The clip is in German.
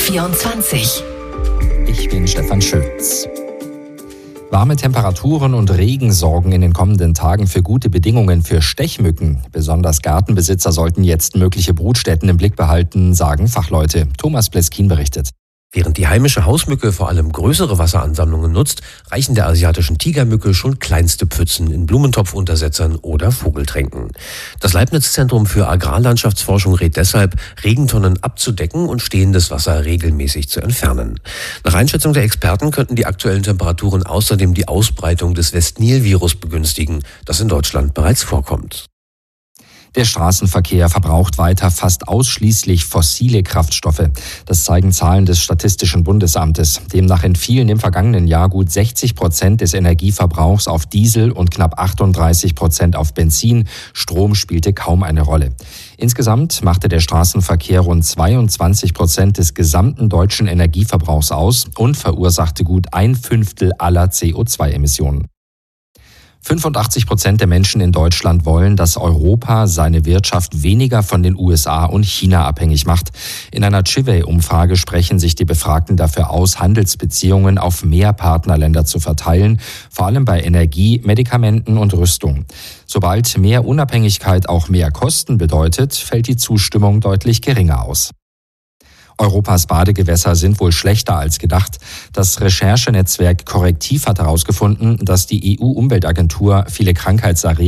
BR24. Ich bin Stefan Schütz. Warme Temperaturen und Regen sorgen in den kommenden Tagen für gute Bedingungen für Stechmücken. Besonders Gartenbesitzer sollten jetzt mögliche Brutstätten im Blick behalten, sagen Fachleute. Thomas Bleskin berichtet. Während die heimische Hausmücke vor allem größere Wasseransammlungen nutzt, reichen der asiatischen Tigermücke schon kleinste Pfützen in Blumentopfuntersetzern oder Vogeltränken. Das Leibniz-Zentrum für Agrarlandschaftsforschung rät deshalb, Regentonnen abzudecken und stehendes Wasser regelmäßig zu entfernen. Nach Einschätzung der Experten könnten die aktuellen Temperaturen außerdem die Ausbreitung des West-Nil-Virus begünstigen, das in Deutschland bereits vorkommt. Der Straßenverkehr verbraucht weiter fast ausschließlich fossile Kraftstoffe. Das zeigen Zahlen des Statistischen Bundesamtes. Demnach entfielen im vergangenen Jahr gut 60% des Energieverbrauchs auf Diesel und knapp 38% auf Benzin. Strom spielte kaum eine Rolle. Insgesamt machte der Straßenverkehr rund 22% des gesamten deutschen Energieverbrauchs aus und verursachte gut 1/5 aller CO2-Emissionen. 85% der Menschen in Deutschland wollen, dass Europa seine Wirtschaft weniger von den USA und China abhängig macht. In einer Chivay-Umfrage sprechen sich die Befragten dafür aus, Handelsbeziehungen auf mehr Partnerländer zu verteilen, vor allem bei Energie, Medikamenten und Rüstung. Sobald mehr Unabhängigkeit auch mehr Kosten bedeutet, fällt die Zustimmung deutlich geringer aus. Europas Badegewässer sind wohl schlechter als gedacht. Das Recherchenetzwerk Correctiv hat herausgefunden, dass die EU-Umweltagentur viele Krankheitserreger